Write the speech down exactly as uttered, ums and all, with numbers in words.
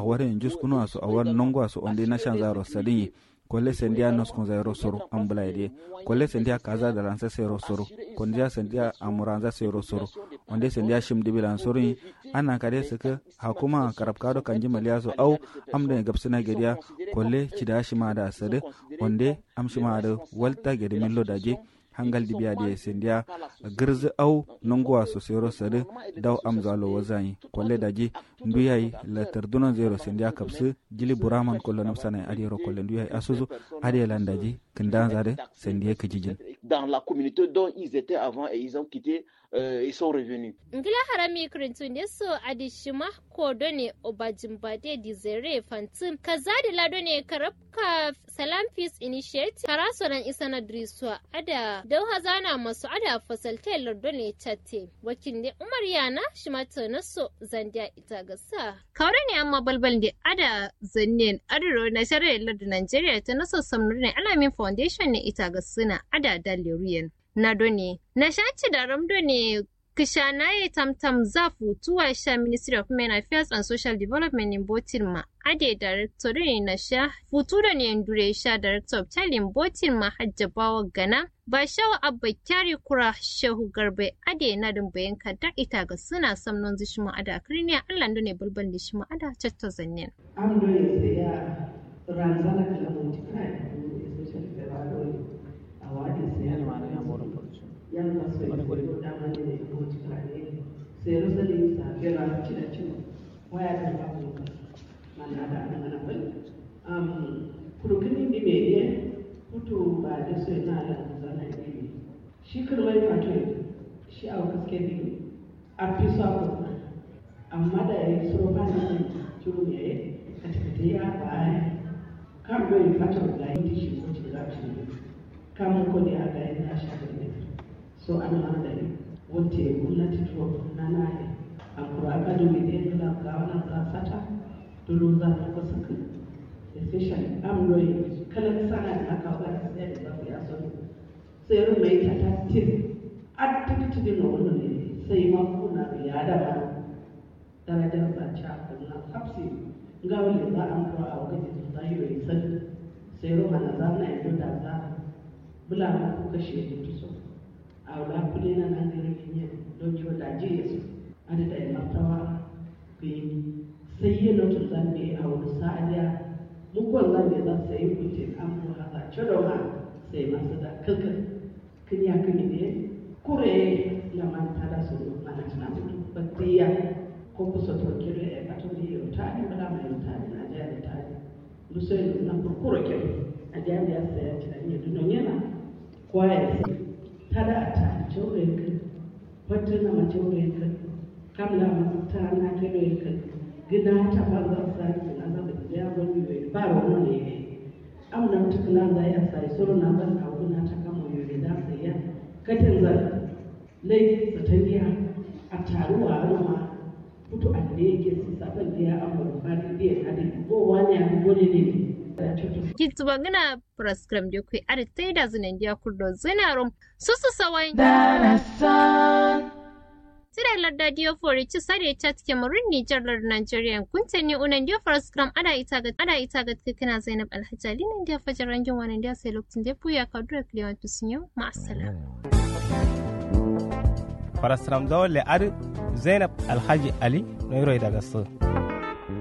aware jus kuno aso awar nongo aso onde na shanzaro sadi kolle sendia nos kon zero soro ambulaide kolle sendia kaza da lansa zero soro kondia sendia amuranza zero soro onde sendia shimdi bilan soro ana kare suka hakuma karabkado kanji maliyaso au amda gabsina gediya kolle cida shima da sade onde amshima da walta gedi millo daje hangal dibiya de sendia girz au nongwa so zero sade daw amzalo wazani kolle daje nduyai la tarduno zero sendia kapsu jili buraman kollo namsana adiro kolle nduyai asuzu ade landaji kindanzade sendia kijijin dans la communauté dont ils étaient avant et ils ont quitté euh, ils sont revenus ngila harami krintunde so adishima ko done obajimbade dizere fantin kazadi ladone karabka salam peace initiative karasoran isana driswa ada dau hazana masu ada fasalte ladone chatte wakinde umar yana shimata naso zandia ita gasa kawre ne amma balbal de ada zannen adiro na shari'ar ladon Nigeria ta naso samnune alamin foundation ne ita gasuna ada dalerian na done na shaci da ramdo ne kishanaye tamtam zafu tuwa sha Ministry of Men Affairs and Social Development in Botirma ade director ne na sha futura ne ndure sha director of child in Botirma Hajjabawa Gana ba shawa abba kyari kura shehu garbe ade na dun bayan kadar ita ga suna samnon zishima ada krinia Allah ne bulbul da shima ada chatta zannen am do ya ranzana kala Botirma especially federal awadi sai ma na moro production yan da sai ko da man ne Botirma ne sai rusali sa fera ci da ci waya da ba ko man ada nan bal um kurukini ni me kuto ba da sai na da zana ne shi kurwai fato shi a gaske ne a fi sabo amma da yayi so ba ne ciwo ne a cikin ya ba kan bai fato da yi shi ko ci da shi kan ko da ga yana shafa ne so an ma da wote gwamnati to na na ne a kura ka da ne da ga wannan sata dole za ta saka especially am loyi kalan sana da aka ba da sai da ba ya so sai ru mai ta ta tin activity din wannan ne sai ma kuna ya da ba darajar ba ta kuna hafsi ga wani za an fara a wajen da yi wai sai sai ru mana za na yi da za bula ma ku kashe da so a wala kudi na nan da ne don ji da ji su ada da martawa bi sai yi lokacin zan ne a wani sa'adiya mukon zan ne za su yi kuce an mu haka cewa ma sai masu da kankan kinya kini ne kure la man tada su mana tana mutu batiya ko kusa to kire e kato ni yo ta ni bala mai ta ni na ja ta ni lu sai na ko kure ke a ja ya sai ya tana ni duno yana kwaye tada ta cewa kan fatina ma cewa kan kamla ma ta na kire kan gida ta banza sai na zaba da ya wani wai ba wani ne amna tukuna za ya sai soro na ban abu na ta kama yoyi da sai ya katin za lai sataniya a taruwa ma fito a da yake su saban da ya amuru ba da ya hadi ko wani abu gode ne kitu bangana program de ku ar taida zunan dia kurdo zinarum susu sawai darasan Sira larda dio fori ci sare chat Cameroon Niger lar Nigeria kunta ne unan dio program ada ita ga ada ita ga kana Zainab Alhajali nan dia fajaran jin wannan dia sai lokacin da puya ka dura kliyan tusinyo ma assalam Parasram dole ar Zainab Alhaji Ali no yoro daga so